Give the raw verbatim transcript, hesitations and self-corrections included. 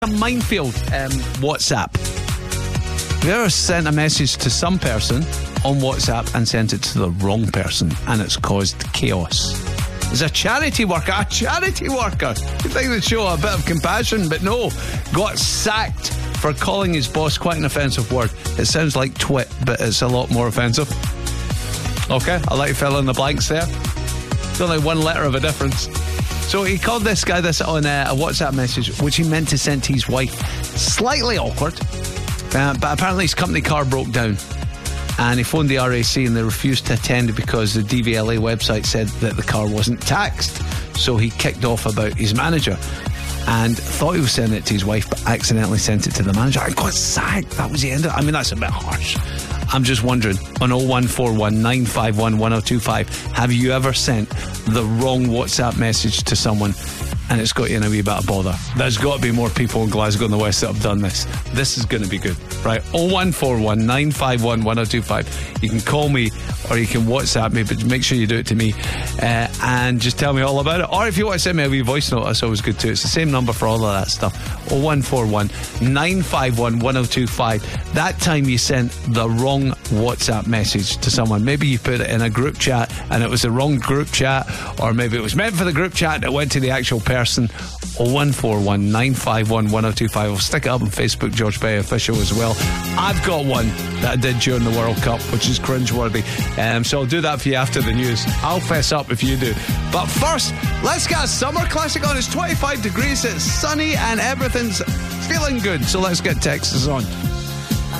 A minefield, um, WhatsApp. Have you ever sent a message to some person on WhatsApp and sent it to the wrong person and it's caused chaos? There's a charity worker, a charity worker. You think they'd show a bit of compassion, but no, got sacked for calling his boss quite an offensive word. It sounds like twit, but it's a lot more offensive. Okay, I'll let you fill in the blanks there. It's only one letter of a difference. So he called this guy this on a, a WhatsApp message, which he meant to send to his wife. Slightly awkward, uh, but apparently his company car broke down. And he phoned the R A C and they refused to attend because the D V L A website said that the car wasn't taxed. So he kicked off about his manager and thought he was sending it to his wife, but accidentally sent it to the manager. I got sacked. That was the end of it. I mean, that's a bit harsh. I'm just wondering, on oh one four one, nine five one, one oh two five, have you ever sent the wrong WhatsApp message to someone and it's got you in a wee bit of bother? There's got to be more people in Glasgow and the West that have done this. This is going to be good. Right, oh one four one, nine five one, one oh two five. You can call me or you can WhatsApp me, but make sure you do it to me uh, and just tell me all about it. Or if you want to send me a wee voice note, that's always good too. It's the same number for all of that stuff. oh one four one, nine five one, one oh two five. That time you sent the wrong WhatsApp message to someone. Maybe you put it in a group chat and it was the wrong group chat, or maybe it was meant for the group chat and it went to the actual person. oh one four one, nine five one, one oh two five. I'll stick it up on Facebook, George Bay Official as well. I've got one that I did during the World Cup, which is cringeworthy. Um, so I'll do that for you after the news. I'll fess up if you do. But first, let's get a summer classic on. It's twenty-five degrees, it's sunny and everything's feeling good. So let's get Texas on.